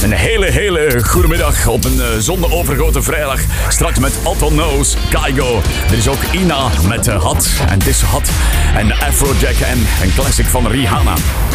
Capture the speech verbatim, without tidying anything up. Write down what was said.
Een hele, hele goede middag op een uh, zonneovergoten vrijdag. Straks met Otto Knows, Kygo. Er is ook Ina met uh, Hot en This Hot. En Afrojack en een classic van Rihanna.